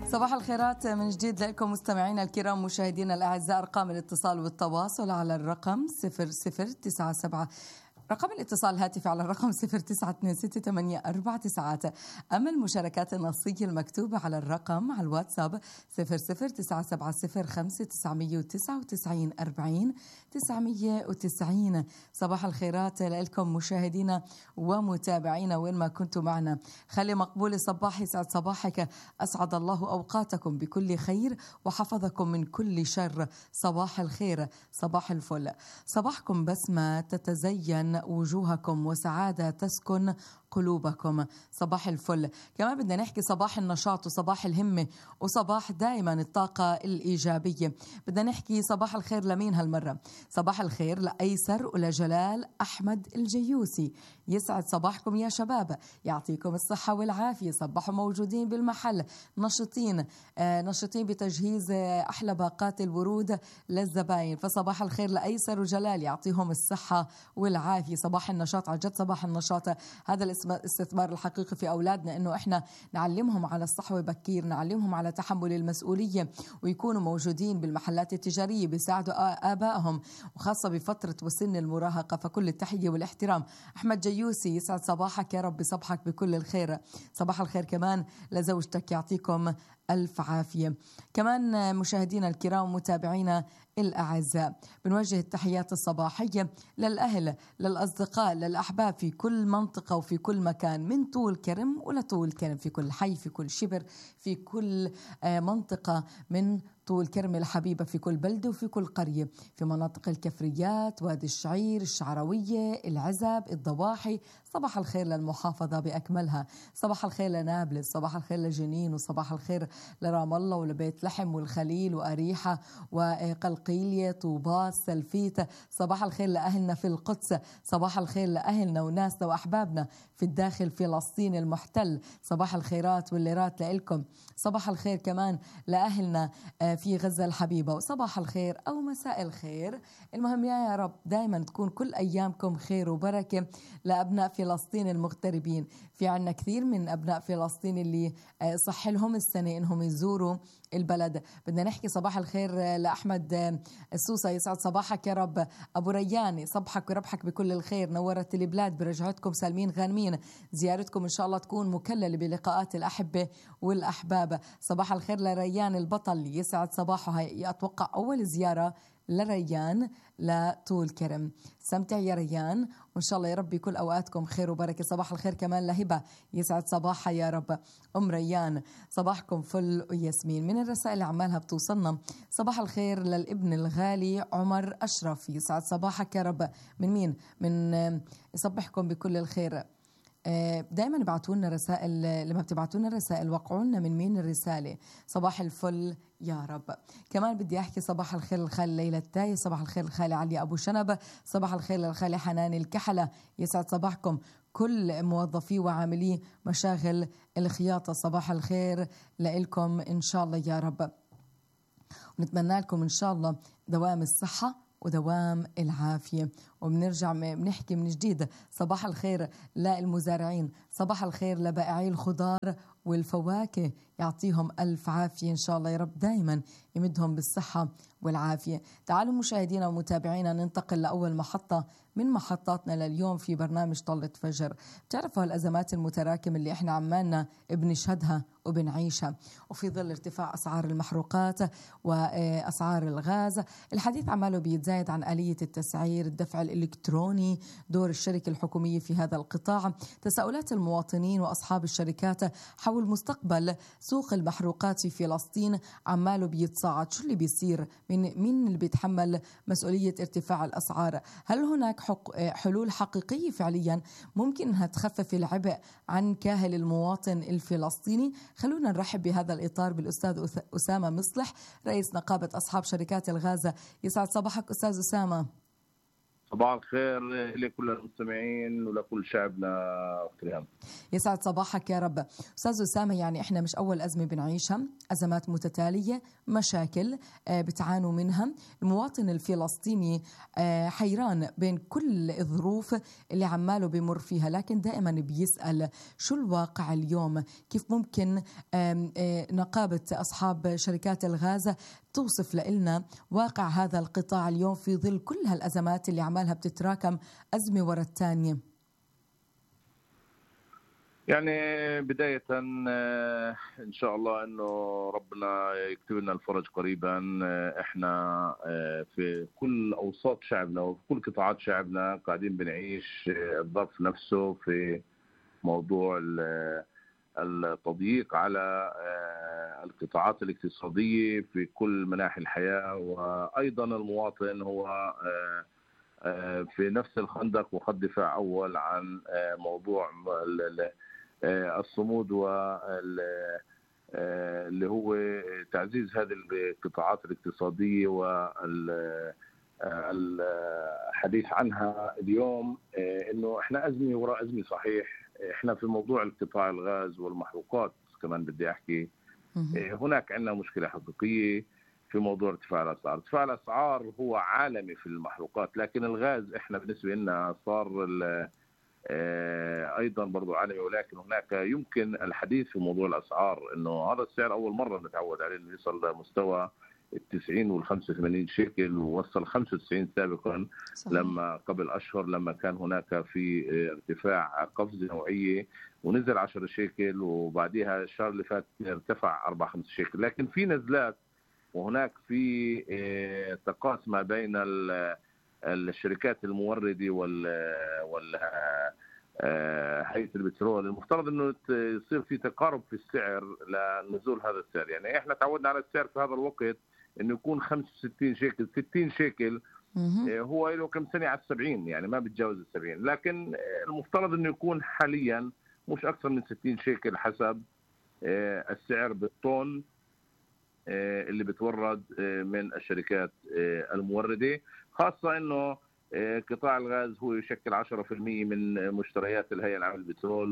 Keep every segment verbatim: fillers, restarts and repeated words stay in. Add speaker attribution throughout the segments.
Speaker 1: صباح الخيرات من جديد لكم مستمعينا الكرام مشاهدينا الأعزاء. أرقام الاتصال والتواصل على الرقم صفر صفر تسعة سبعة، رقم الاتصال الهاتفي على الرقم صفر تسعة اثنين ستة ثمانية أربعة تسعات. أما المشاركات النصية المكتوبة على الرقم على الواتساب صفر صفر تسعة سبعة صفر خمسة تسعمية وتسعة وتسعين أربعين تسعمية وتسعين. صباح الخيرات لكم مشاهدينا ومتابعينا وين ما كنتم معنا. خلي مقبول صباح يسعد صباحك، أسعد الله أوقاتكم بكل خير وحفظكم من كل شر. صباح الخير، صباح الفل، صباحكم بسمة تتزين وجوهكم وسعادة تسكن قلوبكم. صباح الفل. كمان بدنا نحكي صباح النشاط وصباح الهمة وصباح دائما الطاقة الإيجابية. بدنا نحكي صباح الخير لمين هالمرة؟ صباح الخير لأيسر ولجلال أحمد الجيوسي. يسعد صباحكم يا شباب، يعطيكم الصحة والعافية. صبحوا موجودين بالمحل نشطين، آه نشطين بتجهيز آه أحلى باقات الورود للزباين. فصباح الخير لأيسر وجلال، يعطيهم الصحة والعافية. صباح النشاط، عن جد صباح النشاط. هذا الاستثمار الحقيقي في أولادنا، إنه إحنا نعلمهم على الصحوة بكير، نعلمهم على تحمل المسؤولية، ويكونوا موجودين بالمحلات التجارية بيساعدوا آبائهم، وخاصة بفترة وسن المراهقة. فكل التحية والاحترام. أحمد جيوسي، يسعد صباحك يا رب، صبحك بكل الخير. صباح الخير كمان لزوجتك، يعطيكم ألف عافية. كمان مشاهدينا الكرام ومتابعينا الأعزاء، بنوجه التحيات الصباحية للأهل، للأصدقاء، للأحباب في كل منطقة وفي كل مكان، من طول كرم ولطول كرم، في كل حي، في كل شبر، في كل منطقة، من طول كرم الحبيبة، في كل بلدة وفي كل قرية، في مناطق الكفريات، وادي الشعير، الشعروية، العزب، الضواحي. صباح الخير للمحافظة بأكملها. صباح الخير لنابلس، صباح الخير لجنين، وصباح الخير لرام الله ولبيت لحم والخليل وأريحة وقلقيلية طوباس سلفيت. صباح الخير لأهلنا في القدس. صباح الخير لأهلنا وناسنا وأحبابنا في الداخل فلسطين المحتل. صباح الخيرات والليرات لإلكم. صباح الخير كمان لأهلنا في غزة الحبيبة. وصباح الخير أو مساء الخير، المهم يا رب دايما تكون كل أيامكم خير وبركة لأبناء فلسطين المغتربين. في عنا كثير من أبناء فلسطين اللي صح لهم السنة إنهم يزوروا البلد. بدنا نحكي صباح الخير لأحمد السوسة، يسعد صباحك يا رب. أبو ريان، صبحك وربحك بكل الخير، نورت البلاد برجعتكم سالمين غانمين. زيارتكم إن شاء الله تكون مكللة بلقاءات الأحبة والأحباب. صباح الخير لريان البطل، يسعد صباحه. هاي أتوقع أول زيارة لريان لطول كرم. استمتع يا ريان، وإن شاء الله يا رب كل أوقاتكم خير وبركة. صباح الخير كمان لهبة، يسعد صباحها يا رب. أم ريان، صباحكم فل وياسمين. من الرسائل اللي عمالها بتوصلنا، صباح الخير للابن الغالي عمر أشرف، يسعد صباحك يا رب. من مين؟ من يصبحكم بكل الخير. دائما ابعتوا لنا رسائل، لما بتبعتوا لنا رسائل وقعوا لنا من مين الرسالة. صباح الفل يا رب. كمان بدي أحكي صباح الخير للخالة ليلى التاي، صباح الخير للخالة علي أبو شنب، صباح الخير للخالة حنان الكحلة. يسعد صباحكم كل موظفي وعاملي مشاغل الخياطة. صباح الخير لإلكم إن شاء الله يا رب، ونتمنى لكم إن شاء الله دوام الصحة ودوام العافية. وبنرجع بنحكي من جديد صباح الخير للمزارعين، صباح الخير لبائعي الخضار والفواكه، يعطيهم ألف عافية إن شاء الله يا رب، دايما يمدهم بالصحة والعافية. تعالوا مشاهدينا ومتابعينا ننتقل لأول محطة من محطاتنا لليوم في برنامج طلة فجر. بتعرفوا هالأزمات المتراكمة اللي احنا عمالنا بنشهدها وبنعيشها، وفي ظل ارتفاع أسعار المحروقات وأسعار الغاز، الحديث عماله بيتزايد عن آلية التسعير، الدفع الإلكتروني، دور الشركة الحكومية في هذا القطاع، تساؤلات المواطنين وأصحاب الشركات حول مستقبل سوق المحروقات في فلسطين عماله بيتصاعد. شو اللي بيصير؟ من مين اللي بيتحمل مسؤولية ارتفاع الأسعار؟ هل هناك حلول حقيقية فعليا ممكن أنها تخفف العبء عن كاهل المواطن الفلسطيني؟ خلونا نرحب بهذا الإطار بالأستاذ أسامة مصلح، رئيس نقابة أصحاب شركات الغاز. يسعد صباحك أستاذ أسامة.
Speaker 2: صباح الخير لكل المستمعين ولكل شعبنا أختي.
Speaker 1: يسعد صباحك يا رب. أستاذ أسامة، يعني إحنا مش أول أزمة بنعيشها، أزمات متتالية، مشاكل بتعانوا منها. المواطن الفلسطيني حيران بين كل الظروف اللي عماله بيمر فيها، لكن دائما بيسأل شو الواقع اليوم، كيف ممكن نقابة أصحاب شركات الغاز توصف لنا واقع هذا القطاع اليوم في ظل كل هالأزمات اللي عمالها بتتراكم أزمة ورا الثانية؟
Speaker 2: يعني بداية إن شاء الله إنه ربنا يكتب لنا الفرج قريبا. إحنا في كل أوساط شعبنا وفي كل قطاعات شعبنا قاعدين بنعيش الظرف نفسه في موضوع التضييق على القطاعات الاقتصادية في كل مناحي الحياة، وأيضا المواطن هو في نفس الخندق وخط دفاع أول عن موضوع الصمود واللي هو تعزيز هذه القطاعات الاقتصادية والحديث عنها اليوم. إنه إحنا أزمة وراء أزمة. صحيح إحنا في موضوع القطاع الغاز والمحروقات كمان بدي أحكي، هناك عندنا مشكلة حقيقية في موضوع ارتفاع الأسعار. ارتفاع الأسعار هو عالمي في المحروقات، لكن الغاز إحنا بالنسبة لنا صار أيضا برضو عالمي، ولكن هناك يمكن الحديث في موضوع الأسعار إنه هذا السعر أول مرة نتعود عليه، إنه يصل لمستوى التسعين والخمسة وثمانين شيكل، ووصل خمسة وتسعين سابقا. صحيح. لما قبل أشهر لما كان هناك في ارتفاع قفزة نوعية ونزل عشرة شيكل، وبعدها الشهر اللي فات ارتفع أربعة خمسة شيكل. لكن في نزلات، وهناك في تقاس ما بين الشركات الموردة وال وال هيئة البترول. المفترض انه يصير في تقارب في السعر لنزول هذا السعر. يعني احنا تعودنا على السعر في هذا الوقت انه يكون خمسة وستين شيكل ستين شيكل، هو له كم سنة على السبعين، يعني ما بتجاوز السبعين، لكن المفترض انه يكون حاليا مش اكثر من ستين شيكل حسب السعر بالطن اللي بتورد من الشركات الموردة. خاصة انه قطاع الغاز هو يشكل عشرة بالمئة من مشتريات الهيئة العامة للبترول،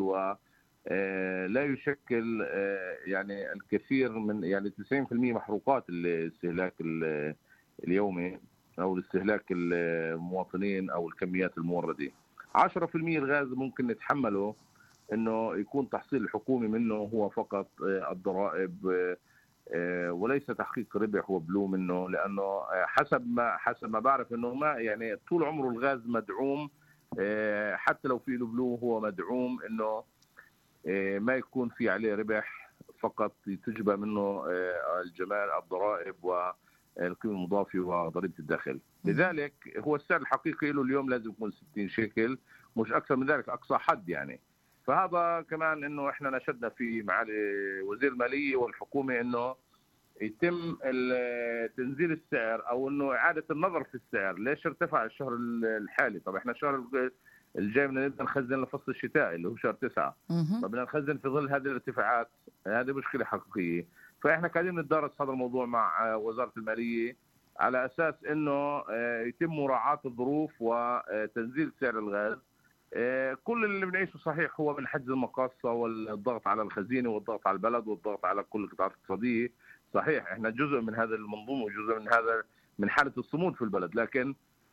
Speaker 2: ولا يشكل يعني الكثير من يعني تسعين بالمئة محروقات الاستهلاك اليومي او الاستهلاك المواطنين او الكميات الموردة. عشرة بالمئة الغاز ممكن نتحمله انه يكون تحصيل الحكومي منه هو فقط الضرائب وليس تحقيق ربح وبلو منه، لانه حسب ما حسب ما بعرف انه ما يعني طول عمره الغاز مدعوم، حتى لو في له بلو هو مدعوم انه ما يكون في عليه ربح، فقط تجبى منه الجمال الضرائب والقيمه المضافه وضريبه الدخل. لذلك هو السعر الحقيقي له اليوم لازم يكون ستين شيكل، مش اكثر من ذلك، اقصى حد يعني. فهذا كمان انه احنا نشدنا في معالي وزير الماليه والحكومه انه يتم تنزيل السعر او انه اعاده النظر في السعر. ليش ارتفع الشهر الحالي؟ طب احنا الشهر الجاي بدنا نبدا نخزن لفصل الشتاء اللي هو شهر تسعة، طب بدنا نخزن في ظل هذه الارتفاعات، هذه مشكله حقيقيه. فاحنا قاعدين نتدارس هذا الموضوع مع وزاره الماليه على اساس انه يتم مراعاه الظروف وتنزيل سعر الغاز. كل اللي بنعيشه صحيح هو من حجز المقاصة والضغط على الخزينة والضغط على البلد والضغط على كل القطاعات الاقتصادية. صحيح احنا جزء من هذا المنظومة وجزء من هذا من حالة الصمود في البلد، لكن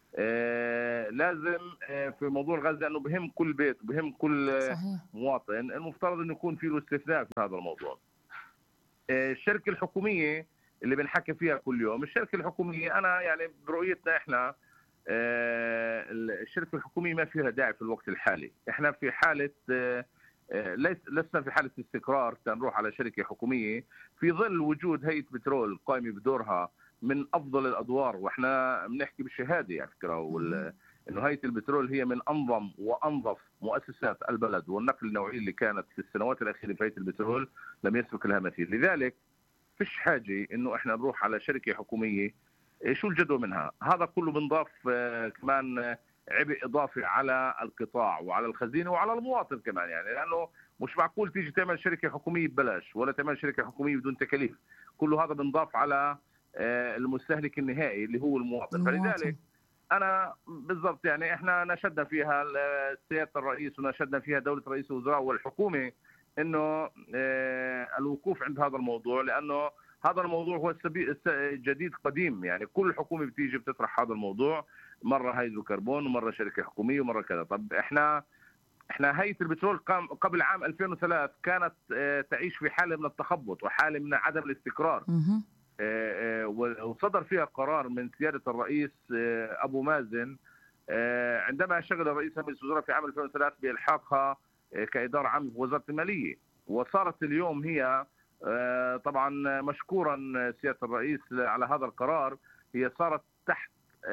Speaker 2: آه لازم آه في موضوع الغاز لأنه بهم كل بيت وبهم كل صحيح. مواطن، المفترض انه يكون في له استثناء في هذا الموضوع. آه الشركة الحكومية اللي بنحكي فيها كل يوم، الشركة الحكومية انا يعني برؤيتنا احنا الشركة الحكومية ما فيها داعي في الوقت الحالي. احنا في حالة ليس لسنا في حالة استقرار تنروح على شركة حكومية في ظل وجود هيئة بترول قائمة بدورها من افضل الادوار، واحنا بنحكي بالشهادة على فكرة، انه هيئة البترول هي من انظم وانظف مؤسسات البلد، والنقل النوعي اللي كانت في السنوات الاخيرة في هيئة البترول لم يسبق لها مثيل. لذلك فيش حاجة انه احنا نروح على شركة حكومية. شو الجدوى منها؟ هذا كله بنضاف كمان عبء اضافي على القطاع وعلى الخزينه وعلى المواطن كمان، يعني لانه مش معقول تيجي تعمل شركه حكوميه ببلاش ولا تعمل شركه حكوميه بدون تكاليف، كله هذا بنضاف على المستهلك النهائي اللي هو المواطن. فلذلك انا بالضبط يعني احنا نشدنا فيها سياده الرئيس ونشدنا فيها دوله رئيس الوزراء والحكومه انه الوقوف عند هذا الموضوع، لانه هذا الموضوع هو جديد قديم. يعني كل حكومه بتيجي بتطرح هذا الموضوع، مره هيدروكربون ومره شركه حكوميه ومره كذا. طب احنا احنا هيئه البترول قبل عام ألفين وثلاثة كانت تعيش في حاله من التخبط وحاله من عدم الاستقرار، وصدر فيها قرار من سياده الرئيس ابو مازن عندما شغل الرئيس مجلس الوزراء في عام ألفين وثلاثة بالحاقها كاداره عامه في وزاره الماليه، وصارت اليوم هي طبعا مشكورا سياده الرئيس على هذا القرار، هي صارت تحت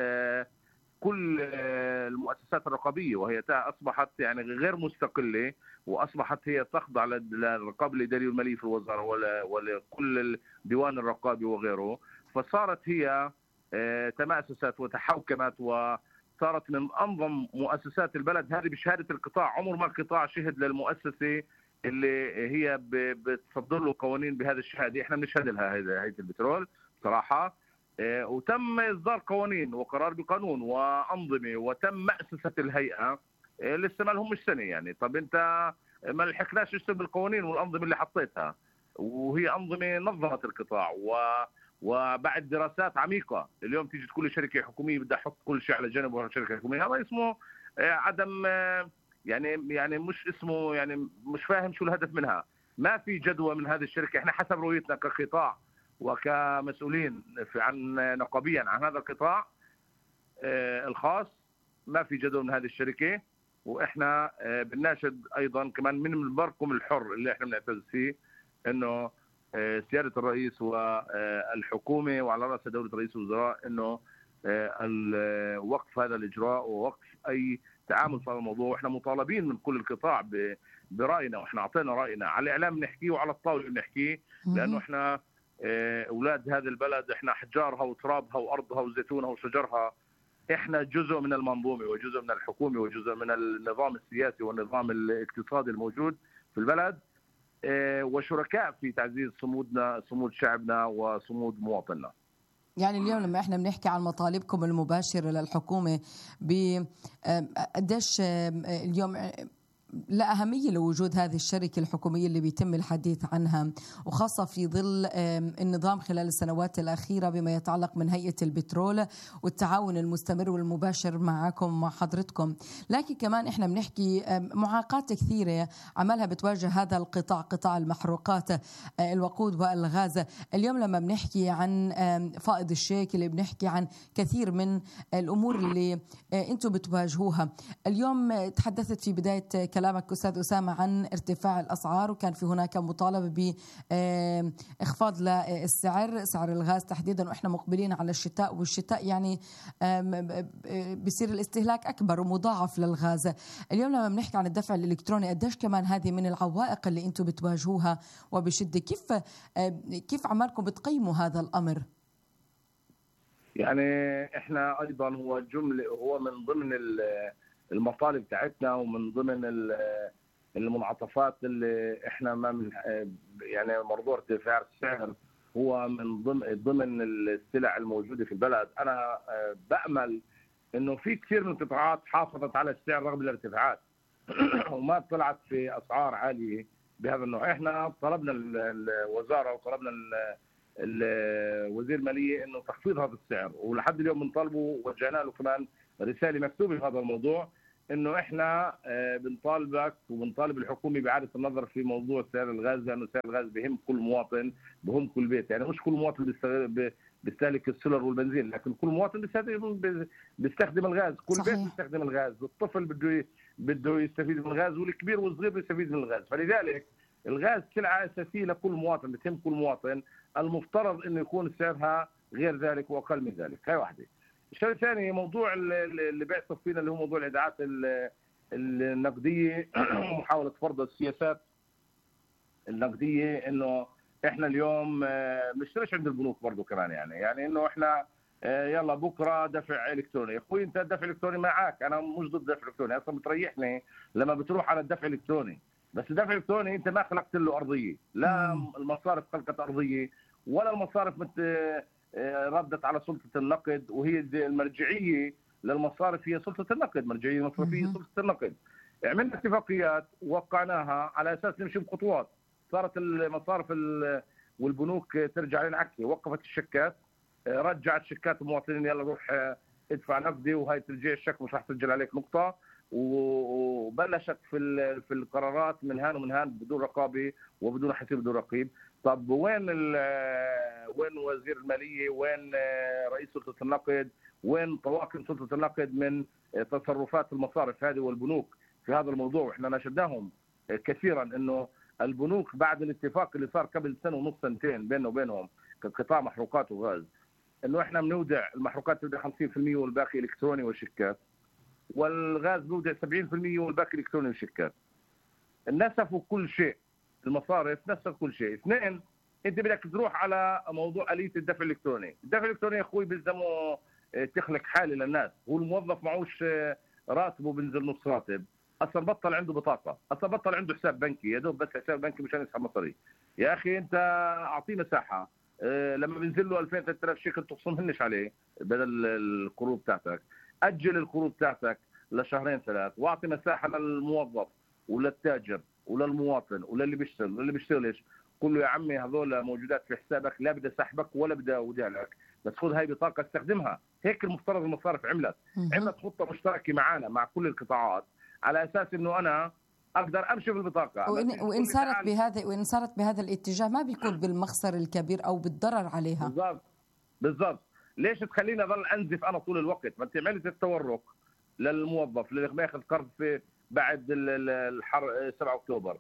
Speaker 2: كل المؤسسات الرقابيه، وهي اصبحت يعني غير مستقله، واصبحت هي تخضع للرقابه الاداريه والماليه في الوزاره ولكل الديوان الرقابي وغيره. فصارت هي تماسست وتحوكمت وصارت من انظم مؤسسات البلد، هذه بشهاده القطاع. عمر ما القطاع شهد للمؤسسه اللي هي بتصدر له قوانين بهذه الشهاده، احنا بنشهد لها هيئه البترول بصراحه. وتم اصدار قوانين وقرار بقانون وانظمه، وتم مؤسسه الهيئه لسه ما لهمش سنه يعني. طب انت ما لحقناش نشتغل بالقوانين والانظمه اللي حطيتها، وهي انظمه نظمت القطاع و وبعد دراسات عميقه. اليوم تيجي كل شركه حكوميه بدها تحط كل شيء على جنب وهي شركه حكوميه، هذا اسمه عدم يعني يعني مش اسمه يعني مش فاهم شو الهدف منها. ما في جدوى من هذه الشركه. احنا حسب رؤيتنا كقطاع وكمسؤولين في عن نقابيا عن هذا القطاع الخاص، ما في جدوى من هذه الشركه. واحنا بنناشد ايضا كمان من منبركم الحر اللي احنا بنعتز فيه انه سياده الرئيس والحكومه وعلى راس دوله رئيس الوزراء انه وقف هذا الاجراء ووقف اي تعامل في هذا الموضوع. واحنا مطالبين من كل القطاع براينا، واحنا اعطينا راينا على الاعلام نحكيه وعلى الطاوله نحكيه، لانه احنا اولاد هذا البلد، احنا احجارها وترابها وارضها وزيتونها وشجرها، احنا جزء من المنظومه وجزء من الحكومه وجزء من النظام السياسي والنظام الاقتصادي الموجود في البلد، وشركاء في تعزيز صمودنا، صمود شعبنا وصمود مواطننا.
Speaker 1: يعني اليوم لما احنا بنحكي عن مطالبكم المباشره للحكومه بقديش اليوم لا أهمية لوجود هذه الشركة الحكومية اللي بيتم الحديث عنها، وخاصة في ظل النظام خلال السنوات الأخيرة بما يتعلق من هيئة البترول والتعاون المستمر والمباشر معكم مع حضرتكم. لكن كمان إحنا بنحكي معاقات كثيرة عملها بتواجه هذا القطاع، قطاع المحروقات الوقود والغاز. اليوم لما بنحكي عن فائض الشيك، اللي بنحكي عن كثير من الأمور اللي أنتم بتواجهوها. اليوم تحدثت في بداية كلامك أستاذ أسامة عن ارتفاع الأسعار، وكان في هناك مطالبة بإخفاض للسعر، سعر الغاز تحديدا، وإحنا مقبلين على الشتاء، والشتاء يعني بيصير الاستهلاك أكبر ومضاعف للغاز. اليوم لما بنحكي عن الدفع الإلكتروني، قديش كمان هذه من العوائق اللي أنتم بتواجهوها وبشدة، كيف كيف عمالكم بتقيموا هذا الأمر؟
Speaker 2: يعني إحنا أيضا هو جملة هو من ضمن المطالب تاعتنا ومن ضمن المنعطفات اللي احنا ما من يعني موضوع ارتفاع السعر هو من ضمن ضمن السلع الموجوده في البلد. انا بامل انه في كثير من القطاعات حافظت على السعر رغم الارتفاعات وما طلعت في اسعار عاليه بهذا النوع. احنا طلبنا الوزاره وطلبنا وزير الماليه انه تخفيض هذا السعر، ولحد اليوم بنطالبه ووجهنا له كمان رساله مكتوبه في هذا الموضوع، انه احنا بنطالبك وبنطالب الحكومه باعاده النظر في موضوع سعر الغاز، لانه سعر الغاز بهم كل مواطن، بهم كل بيت. يعني مش كل مواطن بيستهلك السولر والبنزين، لكن كل مواطن بيستخدم الغاز، كل صحيح. بيت بيستخدم الغاز، الطفل بده بده يستفيد من الغاز، والكبير والصغير بيستفيد من الغاز. فلذلك الغاز سلعه اساسيه لكل مواطن، بتهم كل مواطن، المفترض انه يكون سعرها غير ذلك واقل من ذلك. هاي واحده. الشيء الثاني موضوع اللي بيعصف فينا اللي هو موضوع الايداعات النقديه ومحاوله فرض السياسات النقديه، انه احنا اليوم ما بنشتريش عند البنوك برضه كمان، يعني يعني انه احنا يلا بكره دفع الكتروني. اخوي انت الدفع الالكتروني معك، انا مش ضد الدفع الالكتروني، اصلا بتريحني لما بتروح على الدفع الالكتروني، بس الدفع الالكتروني انت ما خلقت له ارضيه، لا المصارف خلقت ارضيه ولا المصارف مت ردت على سلطه النقد، وهي المرجعيه للمصارف هي سلطه النقد، مرجعيه المصرفيه سلطه النقد. عملنا اتفاقيات وقعناها على اساس نمشي بخطوات. صارت المصارف والبنوك ترجع للعكه، وقفت الشيكات، رجعت شيكات المواطنين، يلا روح ادفع نقدي وهي ترجع الشك مش راح تسجل عليك نقطه، وبلشت في في القرارات من هان ومن هان بدون رقابه وبدون حسيب بدون رقيب. طب وين وين وزير الماليه؟ وين رئيس سلطه النقد؟ وين طواقم سلطه النقد من تصرفات المصارف هذه والبنوك في هذا الموضوع؟ واحنا ناشدناهم كثيرا انه البنوك بعد الاتفاق اللي صار قبل سنه ونص سنتين بيننا وبينهم كقطاع محروقات وغاز، انه احنا بنودع المحروقات تودع خمسين بالمئة والباقي الكتروني وشيكات، والغاز بودع سبعين بالمئة والباقي الكتروني وشيكات. نسفوا كل شيء، المصارف نسف كل شيء. اثنين، انت بدك تروح على موضوع آلية الدفع الالكتروني، الدفع الالكتروني يا اخوي بيلزموا تخلق حالة للناس، هو الموظف معوش راتبه بنزل نص راتب، اصلا بطل عنده بطاقة، اصلا بطل عنده حساب بنكي، يا دوب بس حساب بنكي مشان يسحب مصاري. يا اخي انت اعطيه مساحة، لما بينزل له ألفين ثلاثة آلاف شيكل تخصمهنش عليه بدل القروض بتاعتك، اجل القروض بتاعتك لشهرين ثلاث، واعطي مساحه للموظف وللتاجر وللمواطن وللي بيشتغل واللي بيشتغلش، قول له يا عمي هذول موجودات في حسابك، لا بدي اسحبك ولا بدي اودع لك، بس خذ هاي بطاقه استخدمها. هيك المفترض المصارف عملت، عملت خطه مشتركه معنا مع كل القطاعات على اساس انه انا اقدر امشي بالبطاقه.
Speaker 1: وإن, وإن صارت بهذا وإن صارت بهذا الاتجاه ما بيكون بالمخسر الكبير او بالضرر عليها.
Speaker 2: بالضبط بالضبط. ليش تخليني اضل انزف انا طول الوقت؟ ما انت عملت التورق للموظف اللي ماخذ قرض في بعد الحر سبعة اكتوبر،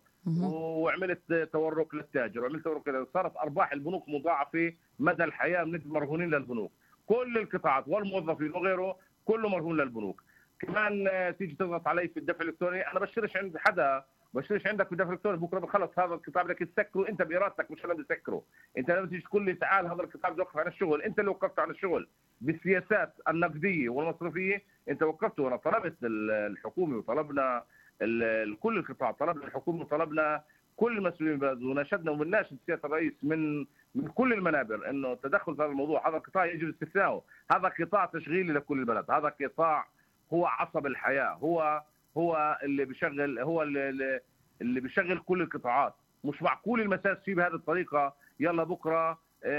Speaker 2: وعملت تورق للتاجر، وعملت تورق، صارت ارباح البنوك مضاعفه مدى الحياه، من مرهونين للبنوك، كل القطاعات والموظفين وغيره كله مرهون للبنوك. كمان تيجي تضغط علي في الدفع الالكتروني، انا بشتريش عند حدا، بشتريش عندك بالدفع الالكتروني، بكره بخلص هذا القطاع بدك تسكره انت بارادتك، مش انا بدي اسكره. انت لما تيجي تقول لي تعال هذا القطاع بدي اوقف عن الشغل، انت اللي وقفت عن الشغل بالسياسات النقديه والمصرفيه، انت وقفته. وانا طلبت الحكومه وطلبنا كل القطاع، طلبنا الحكومه وطلبنا كل المسؤولين البلد، وناشدنا وبنناشد سياده الرئيس من من كل المنابر انه تدخل في هذا الموضوع. هذا القطاع يجب استثنائه، هذا قطاع تشغيلي لكل البلد، هذا قطاع هو عصب الحياه، هو هو اللي بيشغل، هو اللي اللي بيشغل كل القطاعات. مش معقول المساس فيه بهذه الطريقه، يلا بكره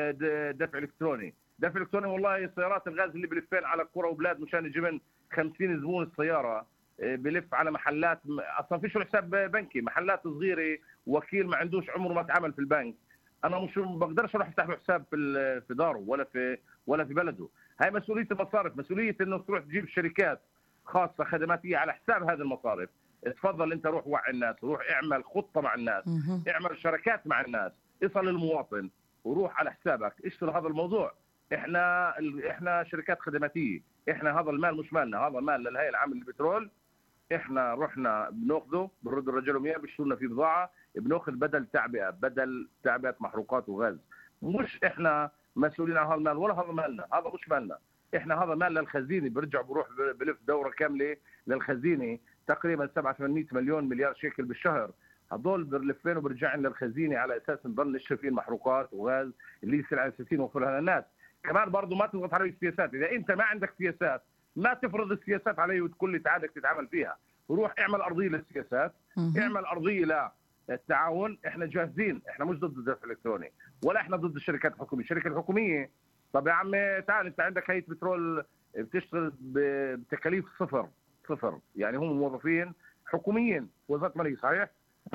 Speaker 2: دفع الكتروني، دفع الكتروني. والله سيارات الغاز اللي بلفين على قرى وبلاد مشان يجي من خمسين زبون السياره، بلف على محلات اصلا فيش حساب بنكي، محلات صغيره، وكيل ما عندوش عمره ما تعامل في البنك. انا مش بقدرش اروح افتح له حساب في في داره ولا في ولا في بلده. هاي مسؤوليه المصارف، مسؤوليه انه تروح تجيب شركات خاصه خدماتيه على حساب هذه المصارف. تفضل انت روح وعي الناس، روح اعمل خطه مع الناس، اعمل شراكات مع الناس، اصل للمواطن وروح على حسابك اشتغل هذا الموضوع. احنا احنا شركات خدماتيه، احنا هذا المال مش مالنا، هذا مال للهيئه العامه للبترول. احنا رحنا بناخذه بنرد الرجال اياه بيشتروا لنا فيه بضاعه، بناخذ بدل تعبئه، بدل تعبئه محروقات وغاز. مش احنا مسؤولين عن هذا المال ولا هذا مالنا، هذا مش مالنا، احنا هذا مال للخزينه، بيرجع بروح بلف دوره كامله للخزينه، تقريبا سبعة ثمانمئة مليون مليار شيكل بالشهر، هذول بلفين وبرجعن للخزينه على اساس نضل نشتري فيه محروقات وغاز اللي يصير على اساسين نوفرها للناس. كمان برضه ما تضغط علي السياسات، اذا انت ما عندك سياسات ما تفرض السياسات علي وتقول لي تعال بدك تتعامل فيها، روح اعمل ارضيه للسياسات، اعمل ارضيه للتعاون. احنا جاهزين، احنا مش ضد الدفع الالكتروني ولا احنا ضد الشركات الحكوميه، الشركه الحكوميه طب يا عمي تعال انت عندك هيئه بترول بتشتغل بتكاليف صفر صفر، يعني هم موظفين حكوميين وزاره الماليه صحيح؟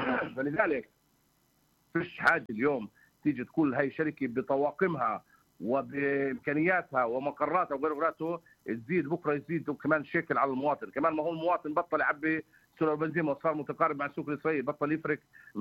Speaker 2: فلذلك فيش حاجه اليوم تيجي تقول هاي شركه بطواقمها وبامكانياتها ومقراتها وغيره تزيد بكره يزيد كمان شيكل على المواطن، كمان ما هو المواطن بطل يعبي سولار بنزين وصار متقارب مع السوق الاسرائيلي، بطل يفرق